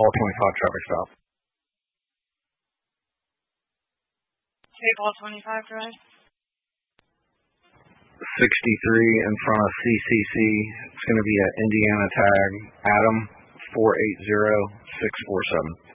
Ball 25 traffic stop. Okay, Ball 25, go ahead. 63 in front of CCC. It's going to be an Indiana tag, Adam 480647.